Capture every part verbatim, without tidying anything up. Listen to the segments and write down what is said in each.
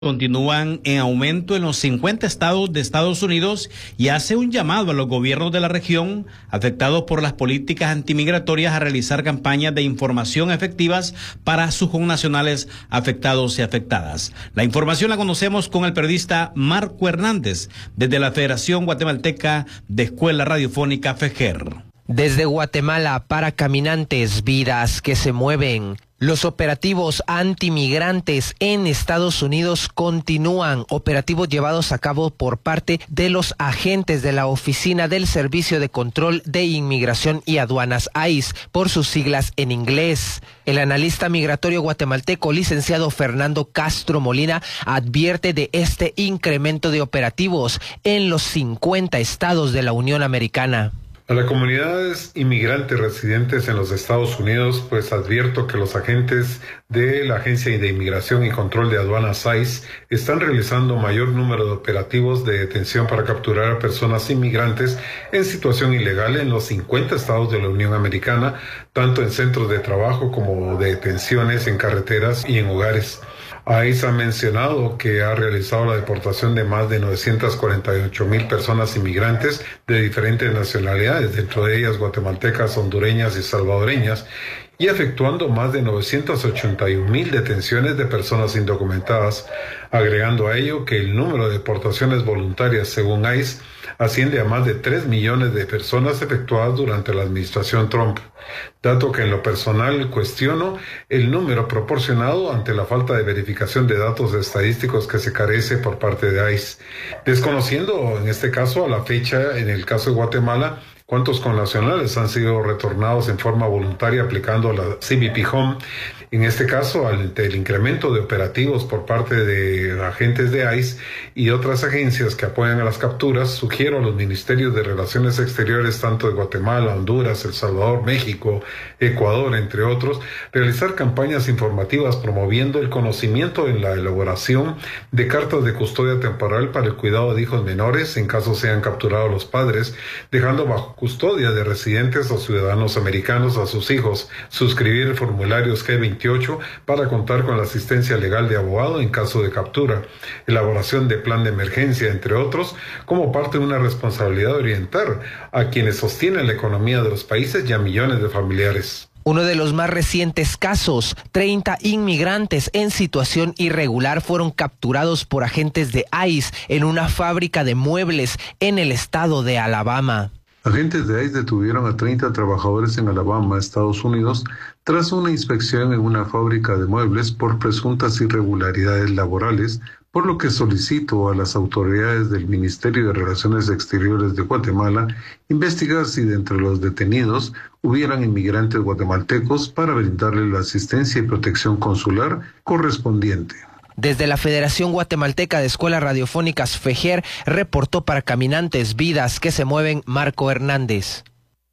Continúan en aumento en los cincuenta estados de Estados Unidos y hace un llamado a los gobiernos de la región afectados por las políticas antimigratorias a realizar campañas de información efectivas para sus connacionales afectados y afectadas. La información la conocemos con el periodista Marco Hernández desde la Federación Guatemalteca de Escuela Radiofónica FEGER. Desde Guatemala para caminantes, vidas que se mueven. Los operativos antimigrantes en Estados Unidos continúan, operativos llevados a cabo por parte de los agentes de la Oficina del Servicio de Control de Inmigración y Aduanas I C E, por sus siglas en inglés. El analista migratorio guatemalteco, licenciado Fernando Castro Molina, advierte de este incremento de operativos en los cincuenta estados de la Unión Americana. A las comunidades inmigrantes residentes en los Estados Unidos, pues advierto que los agentes de la Agencia de Inmigración y Control de Aduanas I C E están realizando mayor número de operativos de detención para capturar a personas inmigrantes en situación ilegal en los cincuenta estados de la Unión Americana, tanto en centros de trabajo como de detenciones en carreteras y en hogares. I C E ha mencionado que ha realizado la deportación de más de novecientas cuarenta y ocho mil personas inmigrantes de diferentes nacionalidades, dentro de ellas guatemaltecas, hondureñas y salvadoreñas, y efectuando más de novecientas ochenta y un mil detenciones de personas indocumentadas, agregando a ello que el número de deportaciones voluntarias, según I C E, asciende a más de tres millones de personas efectuadas durante la administración Trump, dato que en lo personal cuestiono el número proporcionado ante la falta de verificación de datos estadísticos que se carece por parte de I C E, desconociendo en este caso a la fecha, en el caso de Guatemala, cuántos connacionales han sido retornados en forma voluntaria aplicando la C B P Home. En este caso, ante el incremento de operativos por parte de agentes de I C E y otras agencias que apoyan a las capturas, sugiero a los ministerios de Relaciones Exteriores, tanto de Guatemala, Honduras, El Salvador, México, Ecuador, entre otros, realizar campañas informativas promoviendo el conocimiento en la elaboración de cartas de custodia temporal para el cuidado de hijos menores en caso sean capturados los padres, dejando bajo custodia de residentes o ciudadanos americanos a sus hijos, suscribir formularios G veintiocho para contar con la asistencia legal de abogado en caso de captura, elaboración de plan de emergencia, entre otros, como parte de una responsabilidad de orientar a quienes sostienen la economía de los países y a millones de familiares. Uno de los más recientes casos, treinta inmigrantes en situación irregular fueron capturados por agentes de I C E en una fábrica de muebles en el estado de Alabama. Agentes de I C E detuvieron a treinta trabajadores en Alabama, Estados Unidos, tras una inspección en una fábrica de muebles por presuntas irregularidades laborales, por lo que solicito a las autoridades del Ministerio de Relaciones Exteriores de Guatemala investigar si de entre los detenidos hubieran inmigrantes guatemaltecos para brindarles la asistencia y protección consular correspondiente. Desde la Federación Guatemalteca de Escuelas Radiofónicas FEGER, reportó para Caminantes, Vidas que se Mueven, Marco Hernández.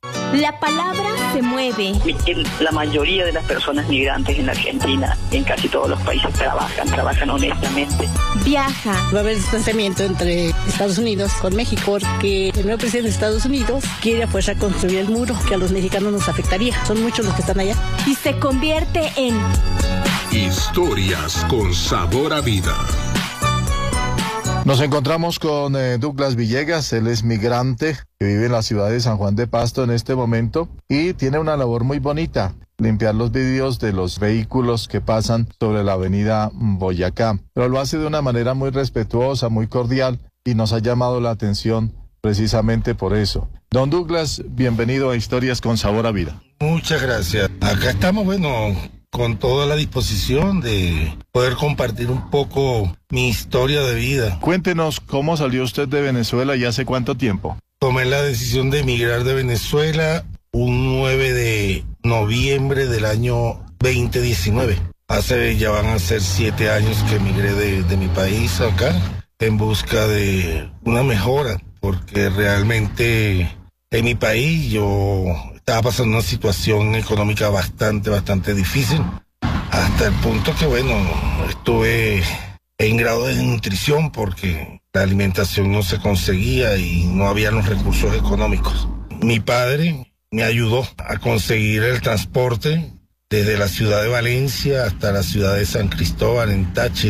La palabra se mueve. La mayoría de las personas migrantes en la Argentina, en casi todos los países, trabajan, trabajan honestamente. Viaja. Va a haber distanciamiento entre Estados Unidos con México, porque el nuevo presidente de Estados Unidos quiere a fuerza construir el muro que a los mexicanos nos afectaría. Son muchos los que están allá. Y se convierte en Historias con sabor a vida. Nos encontramos con eh, Douglas Villegas. Él es migrante que vive en la ciudad de San Juan de Pasto en este momento y tiene una labor muy bonita: limpiar los vidrios de los vehículos que pasan sobre la avenida Boyacá. Pero lo hace de una manera muy respetuosa, muy cordial, y nos ha llamado la atención precisamente por eso. Don Douglas, bienvenido a Historias con Sabor a Vida. Muchas gracias. Acá estamos, bueno, con toda la disposición de poder compartir un poco mi historia de vida. Cuéntenos, ¿cómo salió usted de Venezuela y hace cuánto tiempo? Tomé la decisión de emigrar de Venezuela un nueve de noviembre del año veinte diecinueve. Hace, ya van a ser siete años que emigré de, de mi país acá, en busca de una mejora, porque realmente en mi país yo estaba pasando una situación económica bastante, bastante difícil, hasta el punto que, bueno, estuve en grado de nutrición porque la alimentación no se conseguía y no había los recursos económicos. Mi padre me ayudó a conseguir el transporte desde la ciudad de Valencia hasta la ciudad de San Cristóbal, en Táchira.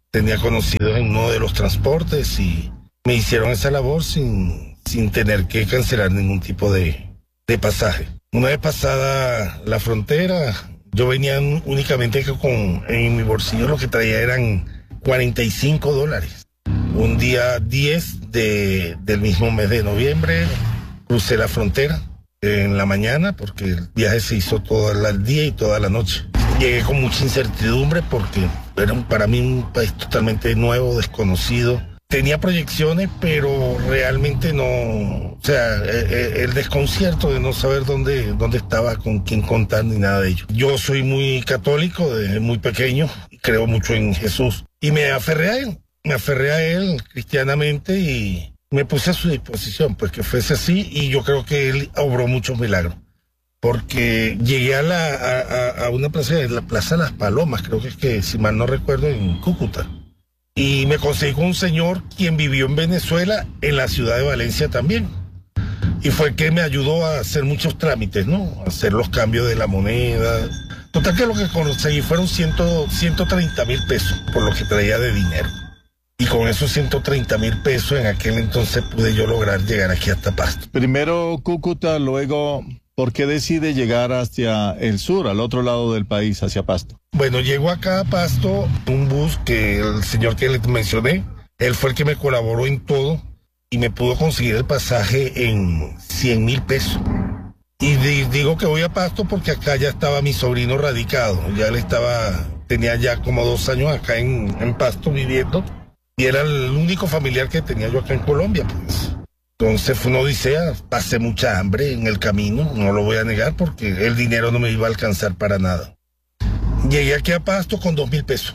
tenía conocidos en uno de los transportes y me hicieron esa labor sin, sin tener que cancelar ningún tipo de, de pasaje. Una vez pasada la frontera, yo venía únicamente con, en mi bolsillo lo que traía eran cuarenta y cinco dólares. Un día diez de, del mismo mes de noviembre, crucé la frontera en la mañana porque el viaje se hizo todo el día y toda la noche. Llegué con mucha incertidumbre porque era para mí un país totalmente nuevo, desconocido. Tenía proyecciones, pero realmente no, o sea, el desconcierto de no saber dónde, dónde estaba, con quién contar, ni nada de ello. Yo soy muy católico desde muy pequeño, creo mucho en Jesús, y me aferré a él, me aferré a él cristianamente y me puse a su disposición, pues que fuese así, y yo creo que él obró muchos milagros. Porque llegué a, la, a, a una plaza, la Plaza Las Palomas, creo que es que, si mal no recuerdo, en Cúcuta. Y me conseguí con un señor quien vivió en Venezuela, en la ciudad de Valencia también. Y fue el que me ayudó a hacer muchos trámites, ¿no? A hacer los cambios de la moneda. Total que lo que conseguí fueron ciento treinta mil pesos por lo que traía de dinero. Y con esos ciento treinta mil pesos en aquel entonces pude yo lograr llegar aquí hasta Pasto. Primero Cúcuta, luego, ¿por qué decide llegar hacia el sur, al otro lado del país, hacia Pasto? Bueno, llego acá a Pasto, un bus que el señor que le mencioné, él fue el que me colaboró en todo y me pudo conseguir el pasaje en cien mil pesos. Y digo que voy a Pasto porque acá ya estaba mi sobrino radicado, ya él estaba, tenía ya como dos años acá en, en Pasto viviendo y era el único familiar que tenía yo acá en Colombia, pues. Entonces fue una odisea, pasé mucha hambre en el camino, no lo voy a negar porque el dinero no me iba a alcanzar para nada. Llegué aquí a Pasto con dos mil pesos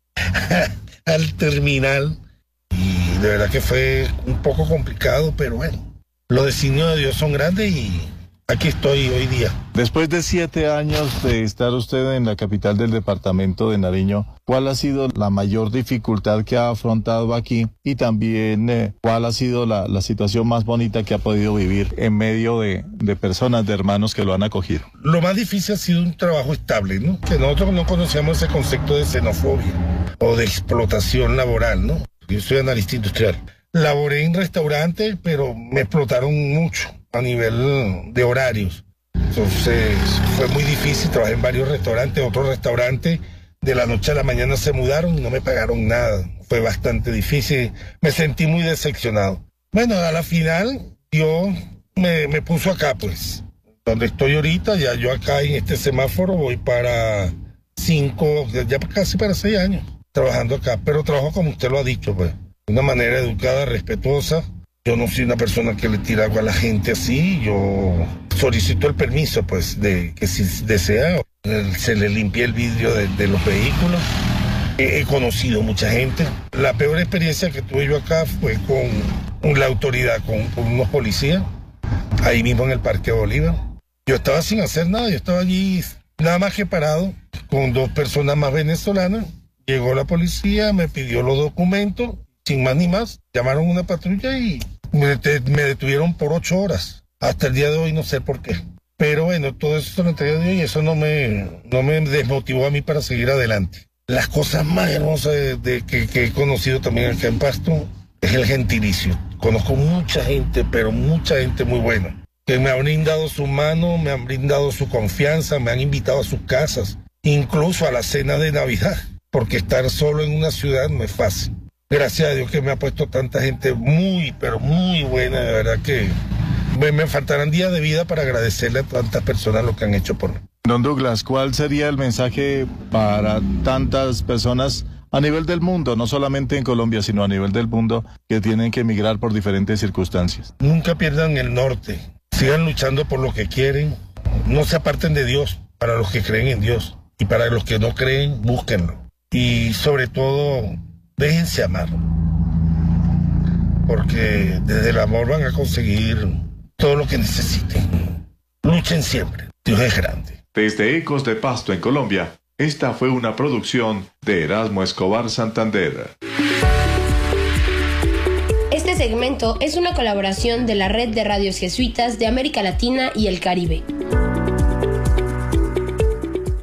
al terminal y de verdad que fue un poco complicado, pero bueno, los designios de Dios son grandes y aquí estoy hoy día. Después de siete años de estar usted en la capital del departamento de Nariño, ¿cuál ha sido la mayor dificultad que ha afrontado aquí? Y también, eh, ¿cuál ha sido la, la situación más bonita que ha podido vivir en medio de, de personas, de hermanos que lo han acogido? Lo más difícil ha sido un trabajo estable, ¿no? Que nosotros no conocíamos ese concepto de xenofobia o de explotación laboral, ¿no? Yo soy analista industrial. Laboré en restaurantes, pero me explotaron mucho a nivel de horarios. Entonces fue muy difícil, trabajé en varios restaurantes, otros restaurantes de la noche a la mañana se mudaron y no me pagaron nada. Fue bastante difícil, me sentí muy decepcionado. Bueno, a la final yo me, me puso acá, pues, donde estoy ahorita, ya yo acá en este semáforo voy para cinco, ya casi para seis años trabajando acá, pero trabajo como usted lo ha dicho, pues, de una manera educada, respetuosa. Yo no soy una persona que le tira agua a la gente así, yo solicito el permiso, pues, de que si desea, se le limpie el vidrio de, de los vehículos. He, he conocido mucha gente. La peor experiencia que tuve yo acá fue con, con la autoridad, con, con unos policías, ahí mismo en el Parque Bolívar. Yo estaba sin hacer nada, yo estaba allí nada más que parado, con dos personas más venezolanas. Llegó la policía, me pidió los documentos, sin más ni más, llamaron una patrulla y me, me detuvieron por ocho horas. Hasta el día de hoy no sé por qué. Pero bueno, todo eso se lo entregué a Dios y eso no me, no me desmotivó a mí para seguir adelante. Las cosas más hermosas de, de, que, que he conocido también acá en Pasto es el gentilicio. Conozco mucha gente, pero mucha gente muy buena, que me han brindado su mano, me han brindado su confianza, me han invitado a sus casas, incluso a la cena de Navidad, porque estar solo en una ciudad no es fácil. Gracias a Dios que me ha puesto tanta gente muy, pero muy buena, de verdad que me, me faltarán días de vida para agradecerle a tantas personas lo que han hecho por mí. Don Douglas, ¿cuál sería el mensaje para tantas personas a nivel del mundo, no solamente en Colombia, sino a nivel del mundo, que tienen que emigrar por diferentes circunstancias? Nunca pierdan el norte, sigan luchando por lo que quieren, no se aparten de Dios, para los que creen en Dios, y para los que no creen, búsquenlo. Y sobre todo, déjense amar, porque desde el amor van a conseguir todo lo que necesiten. Luchen siempre, Dios es grande. Desde Ecos de Pasto en Colombia, esta fue una producción de Erasmo Escobar Santander. Este segmento es una colaboración de la Red de Radios Jesuitas de América Latina y el Caribe.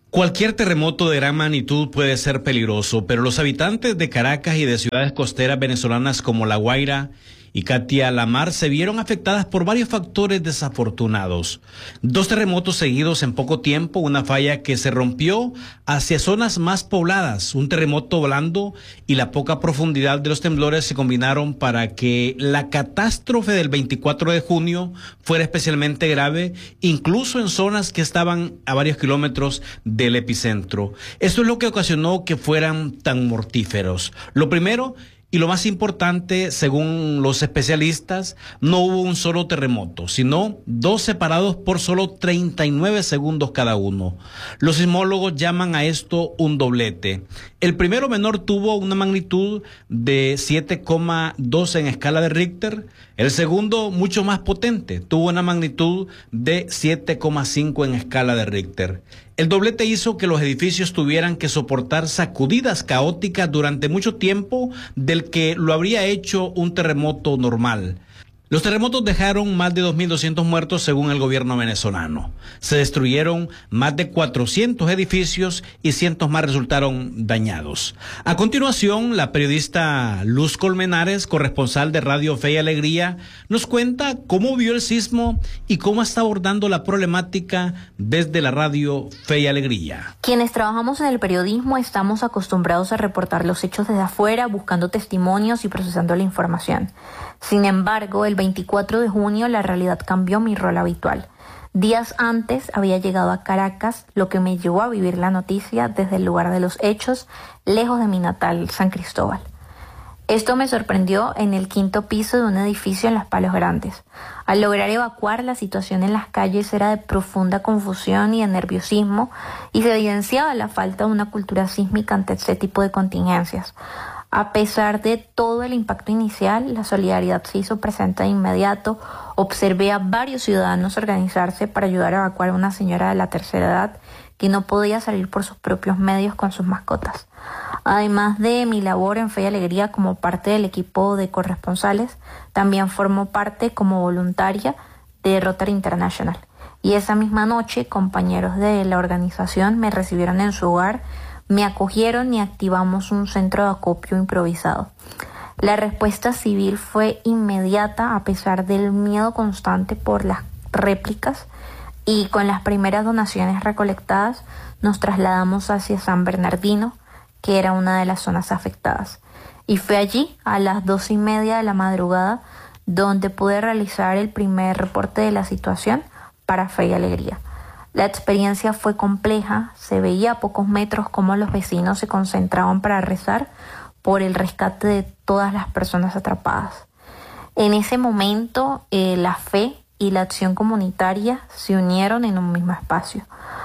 Cualquier terremoto de gran magnitud puede ser peligroso, pero los habitantes de Caracas y de ciudades costeras venezolanas como La Guaira y Catia la Mar se vieron afectadas por varios factores desafortunados. Dos terremotos seguidos en poco tiempo, una falla que se rompió hacia zonas más pobladas, un terremoto blando y la poca profundidad de los temblores se combinaron para que la catástrofe del veinticuatro de junio fuera especialmente grave, incluso en zonas que estaban a varios kilómetros del epicentro. Esto es lo que ocasionó que fueran tan mortíferos. Lo primero y lo más importante, según los especialistas, no hubo un solo terremoto, sino dos separados por solo treinta y nueve segundos cada uno. Los sismólogos llaman a esto un doblete. El primero menor tuvo una magnitud de siete coma dos en escala de Richter. El segundo, mucho más potente, tuvo una magnitud de siete coma cinco en escala de Richter. El doblete hizo que los edificios tuvieran que soportar sacudidas caóticas durante mucho tiempo del que lo habría hecho un terremoto normal. Los terremotos dejaron más de dos mil doscientos muertos según el gobierno venezolano. Se destruyeron más de cuatrocientos edificios y cientos más resultaron dañados. A continuación, la periodista Luz Colmenares, corresponsal de Radio Fe y Alegría, nos cuenta cómo vio el sismo y cómo está abordando la problemática desde la Radio Fe y Alegría. Quienes trabajamos en el periodismo estamos acostumbrados a reportar los hechos desde afuera, buscando testimonios y procesando la información. Sin embargo, el veinticuatro de junio la realidad cambió mi rol habitual. Días antes había llegado a Caracas, lo que me llevó a vivir la noticia desde el lugar de los hechos, lejos de mi natal San Cristóbal. Esto me sorprendió en el quinto piso de un edificio en Los Palos Grandes. Al lograr evacuar, la situación en las calles era de profunda confusión y de nerviosismo, y se evidenciaba la falta de una cultura sísmica ante este tipo de contingencias. A pesar de todo el impacto inicial, la solidaridad se hizo presente de inmediato. Observé a varios ciudadanos organizarse para ayudar a evacuar a una señora de la tercera edad que no podía salir por sus propios medios con sus mascotas. Además de mi labor en Fe y Alegría como parte del equipo de corresponsales, también formo parte como voluntaria de Rotary International. Y esa misma noche, compañeros de la organización me recibieron en su hogar, me acogieron y activamos un centro de acopio improvisado. La respuesta civil fue inmediata a pesar del miedo constante por las réplicas, y con las primeras donaciones recolectadas nos trasladamos hacia San Bernardino, que era una de las zonas afectadas. Y fue allí, a las dos y media de la madrugada, donde pude realizar el primer reporte de la situación para Fe y Alegría. La experiencia fue compleja, se veía a pocos metros cómo los vecinos se concentraban para rezar por el rescate de todas las personas atrapadas. En ese momento, eh, la fe y la acción comunitaria se unieron en un mismo espacio.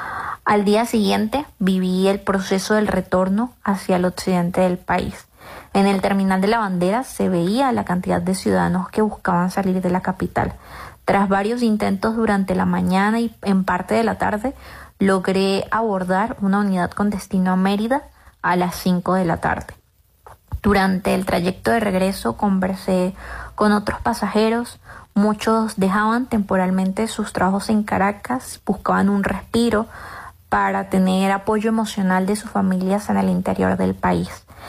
Al día siguiente, viví el proceso del retorno hacia el occidente del país. En el terminal de la Bandera se veía la cantidad de ciudadanos que buscaban salir de la capital. Tras varios intentos durante la mañana y en parte de la tarde, logré abordar una unidad con destino a Mérida a las cinco de la tarde. Durante el trayecto de regreso conversé con otros pasajeros. Muchos dejaban temporalmente sus trabajos en Caracas, buscaban un respiro para tener apoyo emocional de sus familias en el interior del país,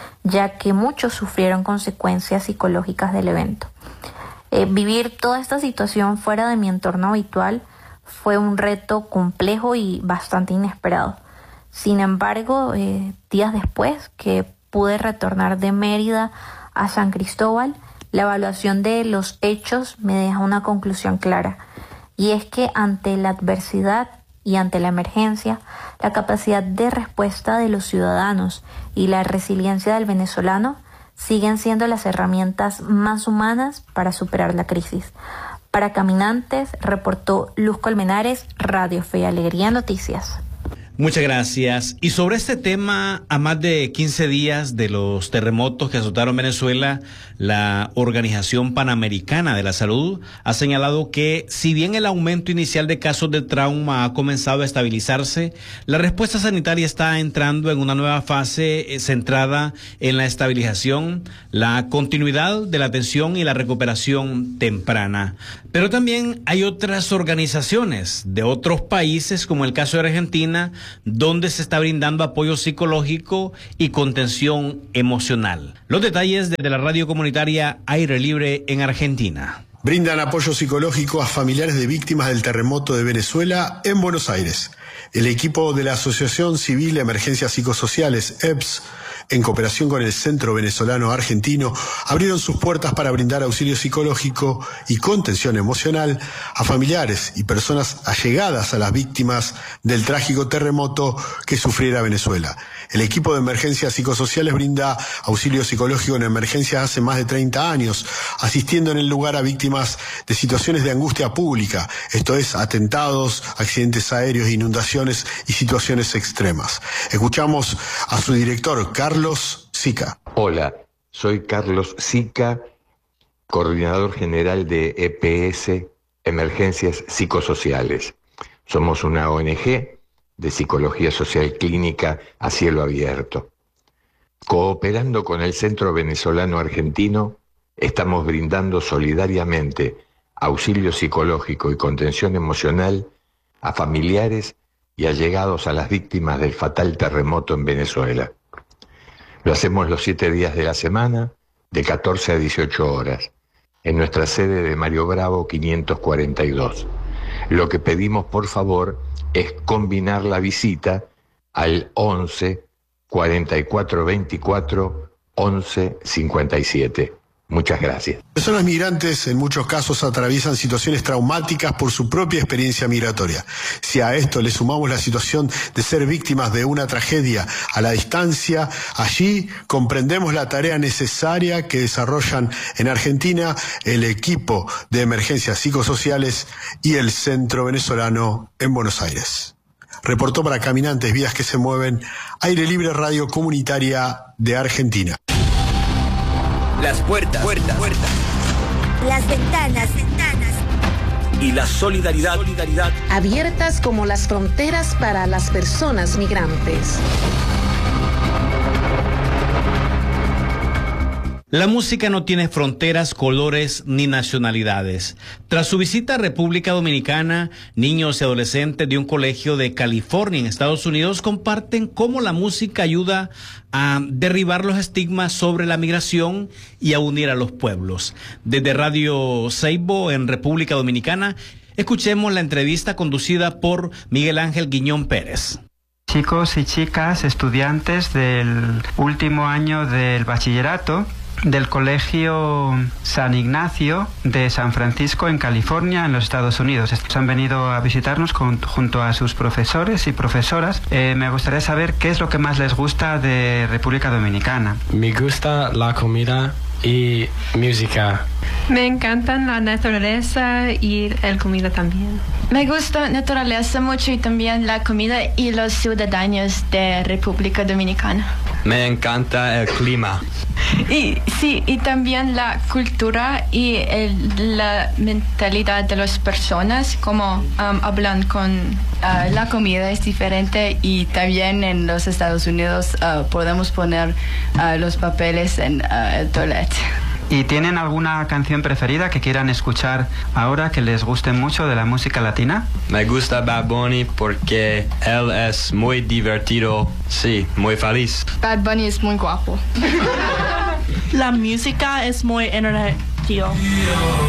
ya que muchos sufrieron consecuencias psicológicas del evento. Eh, vivir toda esta situación fuera de mi entorno habitual fue un reto complejo y bastante inesperado. Sin embargo, eh, días después que pude retornar de Mérida a San Cristóbal, la evaluación de los hechos me deja una conclusión clara, y es que ante la adversidad y ante la emergencia, la capacidad de respuesta de los ciudadanos y la resiliencia del venezolano siguen siendo las herramientas más humanas para superar la crisis. Para Caminantes, reportó Luz Colmenares, Radio Fe y Alegría Noticias. Muchas gracias. Y sobre este tema, a más de quince días de los terremotos que azotaron Venezuela, la Organización Panamericana de la Salud ha señalado que, si bien el aumento inicial de casos de trauma ha comenzado a estabilizarse, la respuesta sanitaria está entrando en una nueva fase eh, centrada en la estabilización, la continuidad de la atención y la recuperación temprana. Pero también hay otras organizaciones de otros países, como el caso de Argentina, donde se está brindando apoyo psicológico y contención emocional. Los detalles desde la radio comunitaria Aire Libre en Argentina. Brindan apoyo psicológico a familiares de víctimas del terremoto de Venezuela en Buenos Aires. El equipo de la Asociación Civil Emergencias Psicosociales, E P S, en cooperación con el Centro Venezolano Argentino, abrieron sus puertas para brindar auxilio psicológico y contención emocional a familiares y personas allegadas a las víctimas del trágico terremoto que sufriera Venezuela. El equipo de emergencias psicosociales brinda auxilio psicológico en emergencias hace más de treinta años, asistiendo en el lugar a víctimas de situaciones de angustia pública, esto es, atentados, accidentes aéreos, inundaciones y situaciones extremas. Escuchamos a su director, Carlos Sica. Hola, soy Carlos Sica, coordinador general de E P S, Emergencias Psicosociales. Somos una O N G de Psicología Social Clínica a cielo abierto. Cooperando con el Centro Venezolano Argentino, estamos brindando solidariamente auxilio psicológico y contención emocional a familiares y allegados a las víctimas del fatal terremoto en Venezuela. Lo hacemos los siete días de la semana, de catorce a dieciocho horas, en nuestra sede de Mario Bravo quinientos cuarenta y dos. Lo que pedimos, por favor, es combinar la visita al once, cuarenta y cuatro veinticuatro, once, cincuenta y siete. Muchas gracias. Personas migrantes en muchos casos atraviesan situaciones traumáticas por su propia experiencia migratoria. Si a esto le sumamos la situación de ser víctimas de una tragedia a la distancia, allí comprendemos la tarea necesaria que desarrollan en Argentina el equipo de emergencias psicosociales y el Centro Venezolano en Buenos Aires. Reportó para Caminantes, Vidas que se Mueven, Aire Libre Radio Comunitaria de Argentina. Las puertas, puertas, puertas. Las ventanas, ventanas. Y la solidaridad, solidaridad. Abiertas como las fronteras para las personas migrantes. La música no tiene fronteras, colores ni nacionalidades. Tras su visita a República Dominicana, niños y adolescentes de un colegio de California en Estados Unidos comparten cómo la música ayuda a derribar los estigmas sobre la migración y a unir a los pueblos. Desde Radio Seibo en República Dominicana, escuchemos la entrevista conducida por Miguel Ángel Guiñón Pérez. Chicos y chicas, estudiantes del último año del bachillerato del Colegio San Ignacio de San Francisco en California, en los Estados Unidos. Han venido a visitarnos con, junto a sus profesores y profesoras. Eh, me gustaría saber qué es lo que más les gusta de República Dominicana. Me gusta la comida y música. Me encantan la naturaleza y la comida también. Me gusta la naturaleza mucho y también la comida y los ciudadanos de República Dominicana. Me encanta el clima. Y sí, y también la cultura y el, la mentalidad de las personas, como um, hablan con uh, la comida es diferente y también en los Estados Unidos uh, podemos poner uh, los papeles en uh, el toilet. ¿Y tienen alguna canción preferida que quieran escuchar ahora que les guste mucho de la música latina? Me gusta Bad Bunny porque él es muy divertido, sí, muy feliz. Bad Bunny es muy guapo. La música es muy energética.